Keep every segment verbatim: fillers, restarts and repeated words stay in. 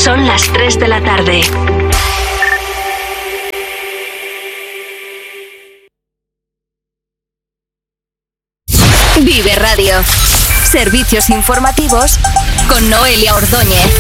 Son las tres de la tarde. Vive Radio. Servicios informativos con Noelia Ordóñez.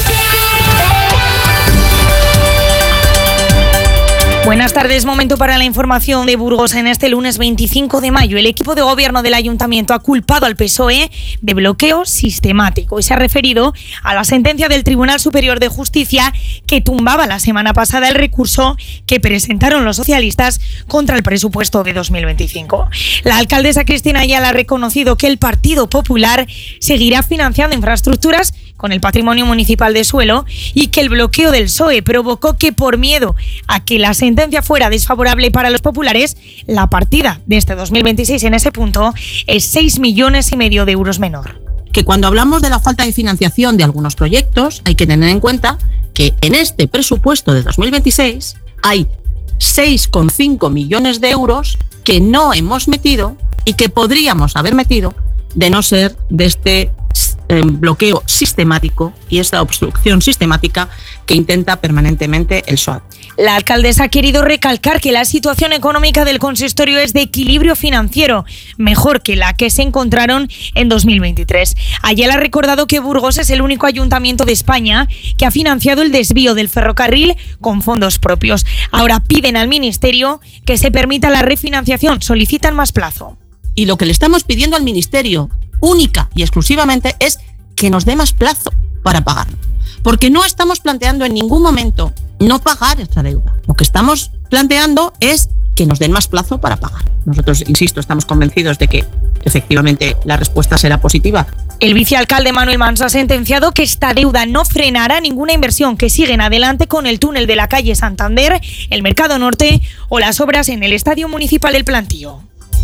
Buenas tardes, momento para la información de Burgos. En este lunes veinticinco de mayo, el equipo de gobierno del ayuntamiento ha culpado al P S O E de bloqueo sistemático y se ha referido a la sentencia del Tribunal Superior de Justicia que tumbaba la semana pasada el recurso que presentaron los socialistas contra el presupuesto de dos mil veinticinco. La alcaldesa Cristina Ayala ha reconocido que el Partido Popular seguirá financiando infraestructuras con el patrimonio municipal de suelo y que el bloqueo del P S O E provocó que, por miedo a que la sentencia fuera desfavorable para los populares, la partida de este dos mil veintiséis en ese punto es seis millones y medio de euros menor. Que cuando hablamos de la falta de financiación de algunos proyectos, hay que tener en cuenta que en este presupuesto de dos mil veintiséis hay seis coma cinco millones de euros que no hemos metido y que podríamos haber metido de no ser de este bloqueo sistemático y esta obstrucción sistemática que intenta permanentemente el P S O E. La alcaldesa ha querido recalcar que la situación económica del consistorio es de equilibrio financiero, mejor que la que se encontraron en dos mil veintitrés. Ayala ha recordado que Burgos es el único ayuntamiento de España que ha financiado el desvío del ferrocarril con fondos propios. Ahora piden al Ministerio que se permita la refinanciación, solicitan más plazo. Y lo que le estamos pidiendo al Ministerio, única y exclusivamente, es que nos dé más plazo para pagarlo. Porque no estamos planteando en ningún momento no pagar esta deuda. Lo que estamos planteando es que nos den más plazo para pagar. Nosotros, insisto, estamos convencidos de que efectivamente la respuesta será positiva. El vicealcalde Manuel Manso ha sentenciado que esta deuda no frenará ninguna inversión, que siguen adelante con el túnel de la calle Santander, el Mercado Norte o las obras en el Estadio Municipal del Plantío.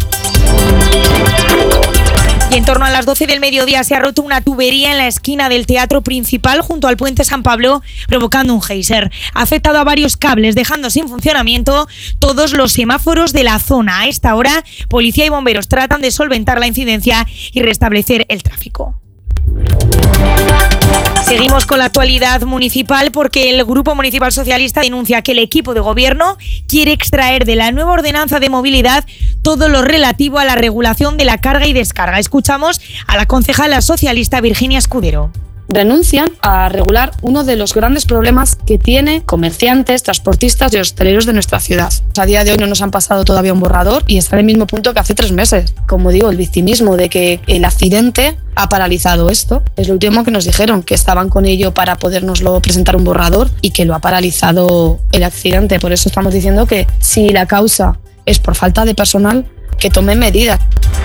Y en torno a las doce del mediodía se ha roto una tubería en la esquina del Teatro Principal junto al Puente San Pablo, provocando un geyser. Ha afectado a varios cables, dejando sin funcionamiento todos los semáforos de la zona. A esta hora, policía y bomberos tratan de solventar la incidencia y restablecer el tráfico. Seguimos con la actualidad municipal porque el Grupo Municipal Socialista denuncia que el equipo de gobierno quiere extraer de la nueva ordenanza de movilidad todo lo relativo a la regulación de la carga y descarga. Escuchamos a la concejala socialista Virginia Escudero. Renuncian a regular uno de los grandes problemas que tiene comerciantes, transportistas y hosteleros de nuestra ciudad. A día de hoy no nos han pasado todavía un borrador y está en el mismo punto que hace tres meses. Como digo, el victimismo de que el accidente ha paralizado esto. Es lo último que nos dijeron, que estaban con ello para podernoslo presentar un borrador y que lo ha paralizado el accidente. Por eso estamos diciendo que si la causa es por falta de personal, que tomen medidas.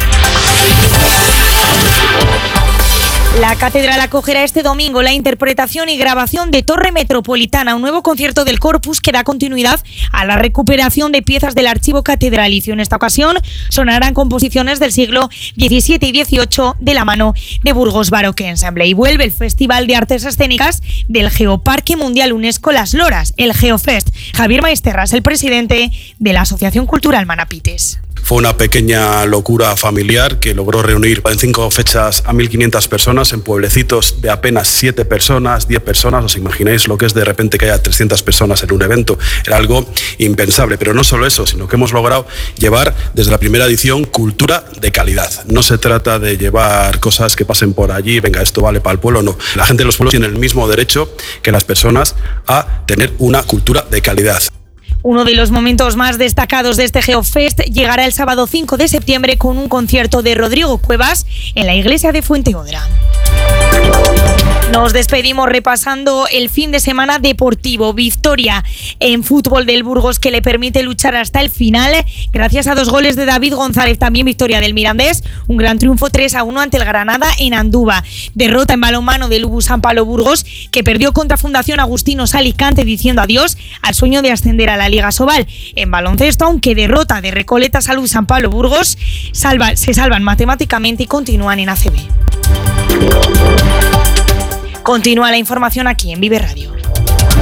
La catedral acogerá este domingo la interpretación y grabación de Torre Metropolitana, un nuevo concierto del Corpus que da continuidad a la recuperación de piezas del archivo catedralicio. En esta ocasión sonarán composiciones del siglo diecisiete y dieciocho de la mano de Burgos Baroque Ensemble. Y vuelve el Festival de Artes Escénicas del Geoparque Mundial UNESCO Las Loras, el Geofest. Javier Maesterras, el presidente de la Asociación Cultural Manapites. Fue una pequeña locura familiar que logró reunir en cinco fechas a mil quinientas personas en pueblecitos de apenas siete personas, diez personas. ¿Os imagináis lo que es de repente que haya trescientas personas en un evento? Era algo impensable, pero no solo eso, sino que hemos logrado llevar desde la primera edición cultura de calidad. No se trata de llevar cosas que pasen por allí, venga, esto vale para el pueblo, no. La gente de los pueblos tiene el mismo derecho que las personas a tener una cultura de calidad. Uno de los momentos más destacados de este Geofest llegará el sábado cinco de septiembre con un concierto de Rodrigo Cuevas en la iglesia de Fuenteodra. Nos despedimos repasando el fin de semana deportivo. Victoria en fútbol del Burgos que le permite luchar hasta el final gracias a dos goles de David González. También victoria del Mirandés, un gran triunfo tres a uno ante el Granada en Andúba. Derrota en balonmano del U B U San Pablo Burgos que perdió contra Fundación Agustinos Alicante diciendo adiós al sueño de ascender a la Liga Sobal. En baloncesto, aunque derrota de Recoleta Salud San Pablo Burgos, salva, se salvan matemáticamente y continúan en A C B. Continúa la información aquí en Vive Radio.